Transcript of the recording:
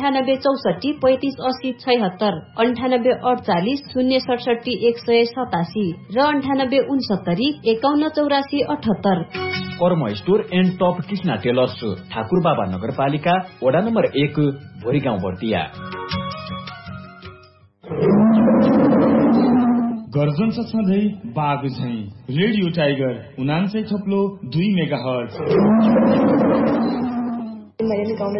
9864 35 80 76, 9848 067 187 र 9869 5184 78। कर्म store and top Krishna tailors, Thakurbaba नगरपालिका, वडा नम्बर 1, भोरीगाउँ बर्दिया। गर्जन सधैँ बाघ झैं रेडियो टाइगर 99.2 मेगाहर्ज।